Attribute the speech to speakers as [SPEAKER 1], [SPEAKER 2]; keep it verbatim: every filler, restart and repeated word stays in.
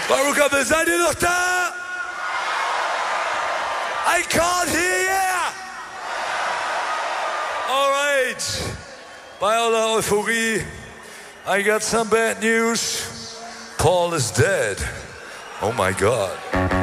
[SPEAKER 1] Baruch, seid ihr noch da? I can't hear you. All right. Bei aller Euphorie, I got some bad news. Paul is dead. Oh my God.